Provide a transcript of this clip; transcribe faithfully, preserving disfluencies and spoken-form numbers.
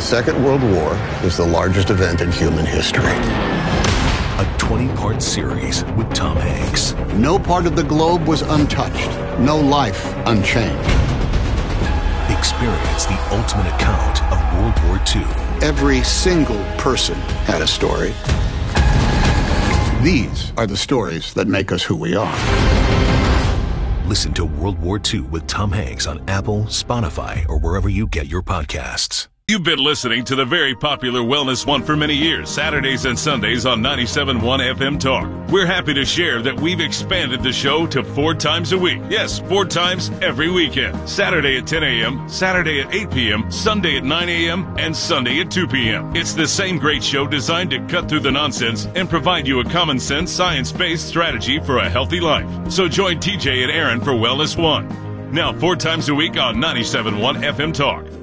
Second World War is the largest event in human history. A twenty-part series with Tom Hanks. No part of the globe was untouched. No life unchanged. Experience the ultimate account of World War Two. Every single person had a story. These are the stories that make us who we are. Listen to World War Two with Tom Hanks on Apple, Spotify, or wherever you get your podcasts. You've been listening to the very popular Wellness One for many years, Saturdays and Sundays on ninety-seven point one F M Talk. We're happy to share that we've expanded the show to four times a week. Yes, four times every weekend. Saturday at ten a.m., Saturday at eight p.m., Sunday at nine a.m., and Sunday at two p.m. It's the same great show designed to cut through the nonsense and provide you a common sense, science-based strategy for a healthy life. So join T J and Aaron for Wellness One. Now, four times a week on ninety-seven point one F M Talk.